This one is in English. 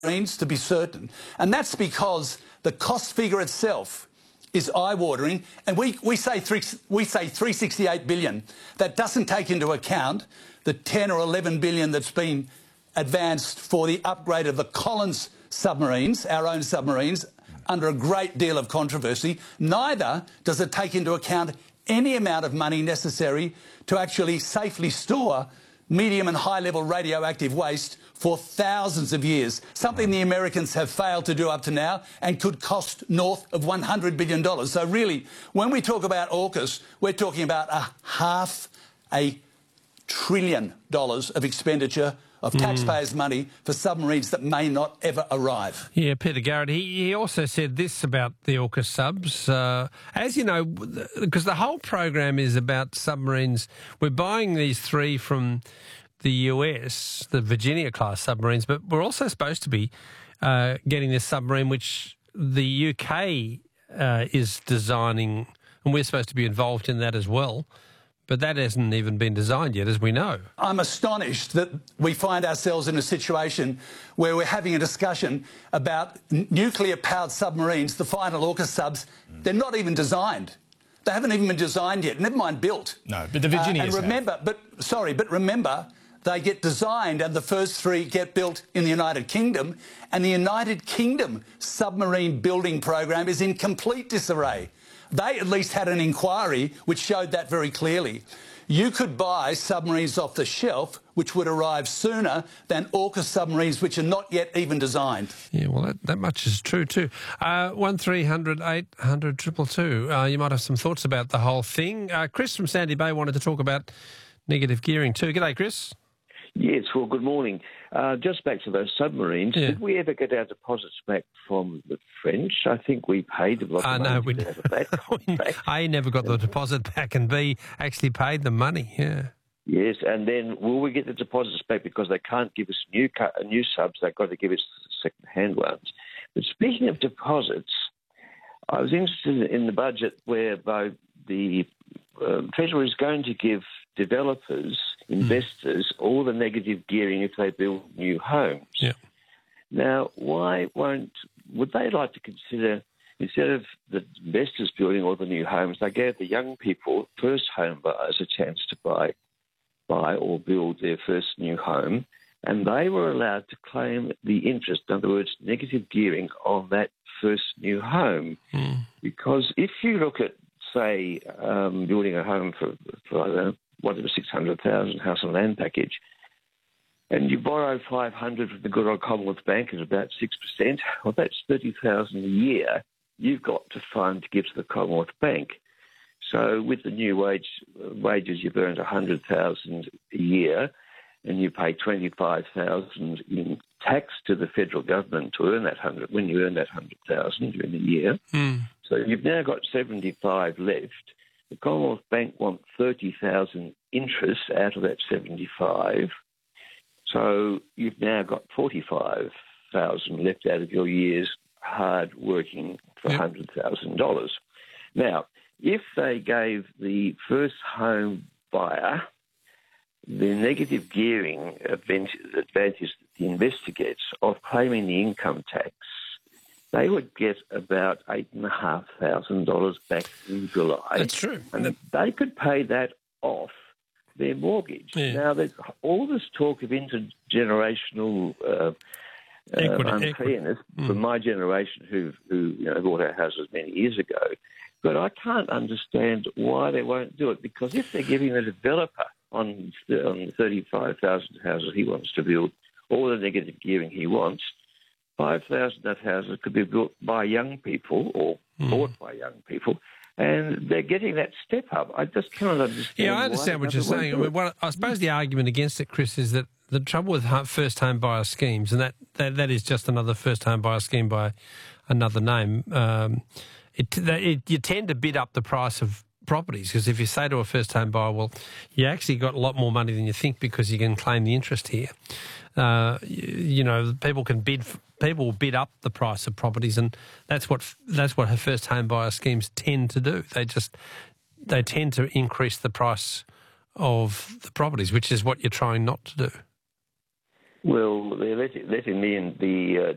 submarines, to be certain. And that's because the cost figure itself is eye-watering, and we say 368 billion. That doesn't take into account the 10 or 11 billion that's been advanced for the upgrade of the Collins submarines, our own submarines, under a great deal of controversy. Neither does it take into account any amount of money necessary to actually safely store medium and high-level radioactive waste for thousands of years, something the Americans have failed to do up to now and could cost north of $100 billion. So really, when we talk about AUKUS, we're talking about $500 billion of expenditure of taxpayers' money for submarines that may not ever arrive. Yeah, Peter Garrett, he also said this about the AUKUS subs. As you know, because the whole program is about submarines, we're buying these 3 from the US, the Virginia-class submarines, but we're also supposed to be getting this submarine which the UK is designing, and we're supposed to be involved in that as well. But that hasn't even been designed yet, as we know. I'm astonished that we find ourselves in a situation where we're having a discussion about nuclear-powered submarines, the final AUKUS subs. They're not even designed. They haven't even been designed yet, never mind built. No, but the Virginias but remember, they get designed and the first 3 get built in the United Kingdom, and the United Kingdom submarine building program is in complete disarray. They at least had an inquiry which showed that very clearly. You could buy submarines off the shelf which would arrive sooner than AUKUS submarines which are not yet even designed. Yeah, well, that much is true too. 1300 800 222. You might have some thoughts about the whole thing. Chris from Sandy Bay wanted to talk about negative gearing too. G'day, Chris. Yes, well, good morning. Just back to those submarines, did we ever get our deposits back from the French? I think we paid a lot of money no, to have that contract. A, never got the deposit back, and B, actually paid the money, yeah. Yes, and then will we get the deposits back because they can't give us new subs, they've got to give us second-hand ones. But speaking of deposits, I was interested in the budget whereby the Treasury is going to give developers, investors, all the negative gearing if they build new homes. Yeah. Now, would they like to consider, instead of the investors building all the new homes, they gave the young people, first home buyers, a chance to buy or build their first new home, and they were allowed to claim the interest, in other words, negative gearing on that first new home. Because if you look at, say, building a home for I don't know, whatever, 600,000 house and land package, and you borrow 500 from the good old Commonwealth Bank at about 6%, well, that's 30,000 a year you've got to fund to give to the Commonwealth Bank. So with the new wages, you've earned 100,000 a year, and you pay 25,000 in tax to the federal government to earn that 100. When you earn that 100,000 during the year, so you've now got 75 left. The Commonwealth Bank want 30,000 interest out of that 75. So you've now got 45,000 left out of your year's hard working for $100,000. Now, if they gave the first home buyer the negative gearing advantage that the investor gets of claiming the income tax, they would get about $8,500 back in July. That's true. And they could pay that off their mortgage. Yeah. Now, there's all this talk of intergenerational unfairness from my generation who bought our houses many years ago. But I can't understand why they won't do it, because if they're giving the developer on 35,000 houses he wants to build all the negative gearing he wants, 5,000 of houses could be built by young people or bought by young people, and they're getting that step up. I just cannot understand. Yeah, I understand what you're saying. I suppose the argument against it, Chris, is that the trouble with first home buyer schemes, and that is just another first home buyer scheme by another name, you tend to bid up the price of properties, because if you say to a first home buyer, well, you actually got a lot more money than you think because you can claim the interest here. People will bid up the price of properties, and that's what her first home buyer schemes tend to do. They tend to increase the price of the properties, which is what you're trying not to do. Well, they're letting the